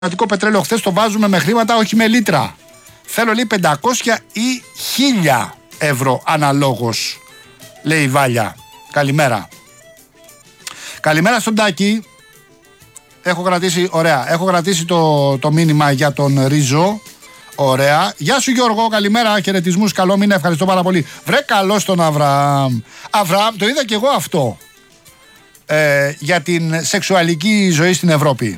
πετρέλαιο χθες το βάζουμε με χρήματα, όχι με λίτρα. Θέλω, λέει, 500 ή 1000 ευρώ αναλόγως, λέει η Βάλια. Καλημέρα. Καλημέρα στον Τάκη. Έχω κρατήσει το μήνυμα για τον Ρίζο. Ωραία. Γεια σου Γιώργο, καλημέρα, χαιρετισμούς, καλό μήνα, ευχαριστώ πάρα πολύ. Βρε καλώς τον Αβραάμ. Αβραάμ, το είδα και εγώ αυτό. Για την σεξουαλική ζωή στην Ευρώπη.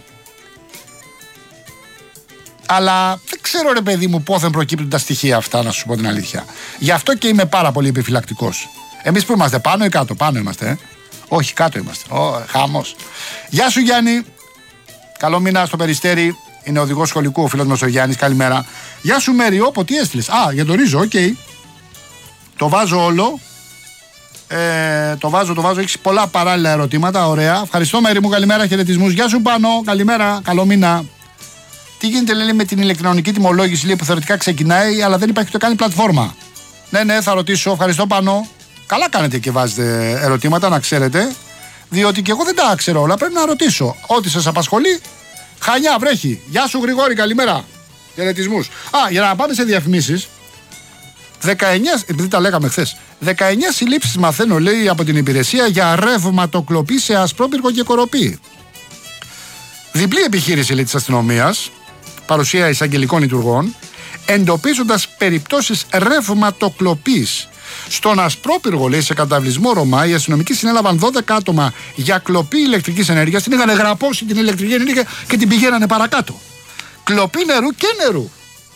Αλλά δεν ξέρω, ρε παιδί μου, πόθεν προκύπτουν τα στοιχεία αυτά, να σου πω την αλήθεια. Γι' αυτό και είμαι πάρα πολύ επιφυλακτικός. Εμείς που είμαστε, πάνω ή κάτω? Πάνω είμαστε, Όχι, κάτω είμαστε. Χάμος. Γεια σου Γιάννη. Καλό μήνα στο Περιστέρι. Είναι οδηγός σχολικού ο φίλος μας ο Γιάννης. Καλημέρα. Γεια σου Μεριό, τι έστειλες? Για το Ρίζο, οκ. Το βάζω όλο. Το βάζω. Έχεις πολλά παράλληλα ερωτήματα. Ωραία. Ευχαριστώ Μέρη μου. Καλημέρα. Χαιρετισμούς. Γεια σου Πάνο. Καλημέρα. Καλό μήνα. Τι γίνεται, λέει, με την ηλεκτρονική τιμολόγηση, λέει, που θεωρητικά ξεκινάει, αλλά δεν υπάρχει ούτε καν πλατφόρμα? Ναι, θα ρωτήσω. Ευχαριστώ Πάνο. Καλά κάνετε και βάζετε ερωτήματα, να ξέρετε. Διότι και εγώ δεν τα ξέρω όλα. Πρέπει να ρωτήσω. Ό,τι σας απασχολεί. Χανιά, βρέχει. Γεια σου Γρηγόρη, καλημέρα. Χαιρετισμούς. Για να πάμε σε διαφημίσεις. 19, επειδή τα λέγαμε χθες. 19 συλλήψεις μαθαίνω, λέει, από την υπηρεσία για ρευματοκλοπή σε Ασπρόπυργο και Κοροπή. Διπλή επιχείρηση, λέει, της αστυνομίας, παρουσία εισαγγελικών λειτουργών, εντοπίζοντας περιπτώσεις ρευματοκλοπής. Στον Ασπρόπυργο, λέει, σε καταβλισμό Ρωμά, οι αστυνομικοί συνέλαβαν 12 άτομα για κλοπή ηλεκτρικής ενέργειας. Την είχαν γραπώσει την ηλεκτρική ενέργεια και την πηγαίνανε παρακάτω. Κλοπή νερού και νερού.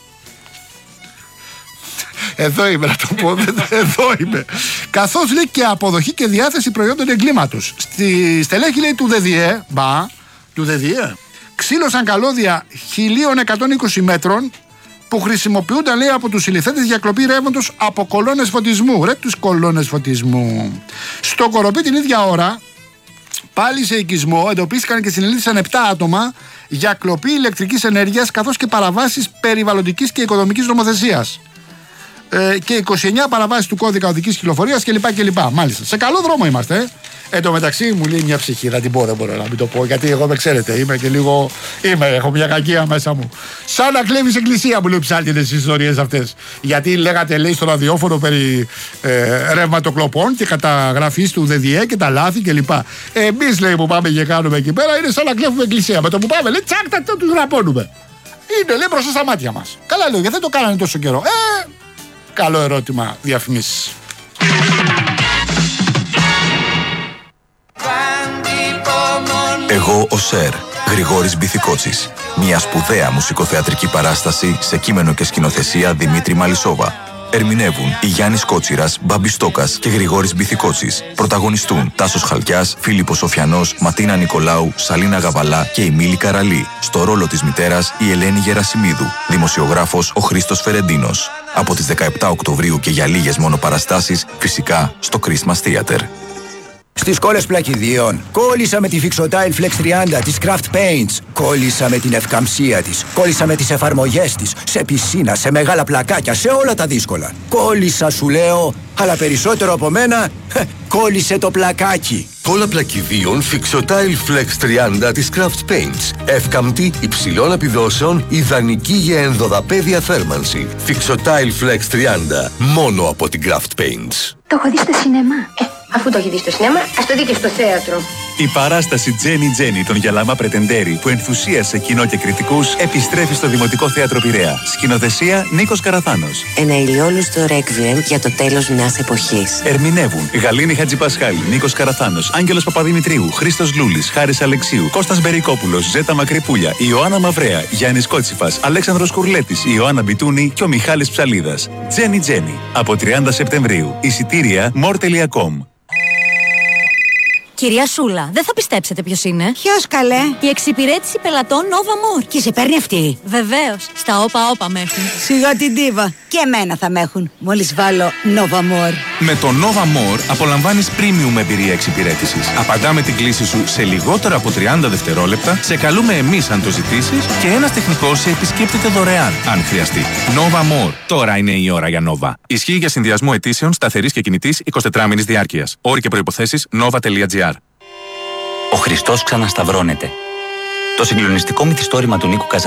Εδώ είμαι, να το πω. Εδώ είμαι. Καθώς, λέει, και αποδοχή και διάθεση προϊόντων εγκλήματος. Στη στελέχη, λέει, του ΔΔΕ, ξύλωσαν καλώδια 1120 μέτρων που χρησιμοποιούνταν, λέει, από τους συλληφθέντες για κλοπή ρεύματος από κολόνες φωτισμού. Ρε τους κολόνες φωτισμού. Στο Κοροπή την ίδια ώρα, πάλι σε οικισμό, εντοπίστηκαν και συνελήφθησαν 7 άτομα για κλοπή ηλεκτρικής ενέργειας, καθώς και παραβάσεις περιβαλλοντικής και οικονομικής νομοθεσίας. Και 29 παραβάσεις του κώδικα οδικής κυκλοφορίας κλπ. Μάλιστα. Σε καλό δρόμο είμαστε. Εν τω μεταξύ μου λέει μια ψυχή, δεν μπορώ να μην το πω, γιατί εγώ με ξέρετε, είμαι και λίγο. Έχω μια κακία μέσα μου. Σαν να κλέβεις εκκλησία, μου λέει, ψάχνετε τις ιστορίες αυτές. Γιατί λέγατε, λέει, στο ραδιόφωνο περί ρευματοκλοπών και καταγραφής του ΔΔΕ και τα λάθη κλπ. Εμείς, λέει, που πάμε και κάνουμε εκεί πέρα, είναι σαν να κλέβουμε εκκλησία. Με το που πάμε, λέει, τσάκτα, τους γραπώνουμε. Είναι, λέει, μπροστά στα μάτια μας. Καλά, λέω, γιατί δεν το κάνανε τόσο καιρό? Καλό ερώτημα, διαφημίσεις. Εγώ ο Σερ, Γρηγόρης Μπιθικότσης. Μια σπουδαία μουσικοθεατρική παράσταση σε κείμενο και σκηνοθεσία Δημήτρη Μαλισσόβα. Ερμηνεύουν η Γιάννης Κότσιρας, Μπάμπης Στόκας και Γρηγόρης Μπιθικότσης. Πρωταγωνιστούν Τάσος Χαλκιάς, Φίλιππος Σοφιανός, Ματίνα Νικολάου, Σαλίνα Γαβαλά και η Μίλη Καραλή. Στο ρόλο της μητέρας η Ελένη Γερασιμίδου. Δημοσιογράφος ο Χρήστος Φερεντίνος. Από τις 17 Οκτωβρίου και για λίγες μόνο παραστάσεις, φυσικά στο Christmas Theater. Στις κόλλες πλακιδίων, κόλλησα με τη Fixotile Flex 30 της Craft Paints. Κόλλησα με την ευκαμψία της. Κόλλησα με τις εφαρμογές της. Σε πισίνα, σε μεγάλα πλακάκια, σε όλα τα δύσκολα. Κόλλησα, σου λέω, αλλά περισσότερο από μένα, κόλλησε το πλακάκι. Κόλλα πλακιδίων Fixotile Flex 30 της Craft Paints. Εύκαμπτη, υψηλών επιδόσεων, ιδανική για ενδοδαπέδια θέρμανση. Fixotile Flex 30, μόνο από την Craft Paints. Το έχω δει στο σινεμά. Αφού το έχει δει στο σινεμά, ας το δει και στο θέατρο. Η παράσταση Τζένι Τζένι των Γιαλάμα Πρετεντέρη, που ενθουσίασε κοινό και κριτικούς, επιστρέφει στο Δημοτικό Θέατρο Πειραιά. Σκηνοθεσία Νίκος Καραθάνος. Ένα ηλιόλουστο ρέκβιεμ για το τέλος μιας εποχής. Ερμηνεύουν Γαλήνη Χατζηπασχάλη, Νίκος Καραθάνος, Άγγελος Παπαδημητρίου, Χρήστος Λούλης, Χάρης Αλεξίου, Κώστας Μπερικόπουλος, Ζέτα Μακρυπούλια, Ιωάννα Μαυρέα, Γιάννης Κότσιφας, Αλέξανδρος Κουρλέτης, Ιωάννα Μπιτούνη και ο Μιχάλης Ψαλίδας. Τζένι Τζένι. Από 30 Σεπτεμβρίου. Εισιτήρια more.com. Κυρία Σούλα, δεν θα πιστέψετε ποιος είναι. Ποιος, καλέ? Η εξυπηρέτηση πελατών Nova More. Και σε παίρνει αυτή? Βεβαίως. Στα όπα με έχουν. Σιγά την τίβα. Και εμένα θα με έχουν. Μόλις βάλω Nova More. Με το Nova More απολαμβάνεις premium εμπειρία εξυπηρέτησης. Απαντάμε την κλήση σου σε λιγότερο από 30 δευτερόλεπτα, σε καλούμε εμείς αν το ζητήσεις και ένας τεχνικός σε επισκέπτεται δωρεάν, αν χρειαστεί. Nova More. Τώρα είναι η ώρα για Nova. Ισχύει για συνδυασμό αιτήσεων σταθερής και κινητής 24 μήνης διάρκειας. Όροι και προϋποθέσεις nova.gr. Ο Χριστός ξανασταυρώνεται. Το συγκλονιστικό μυθιστόρημα του Νίκου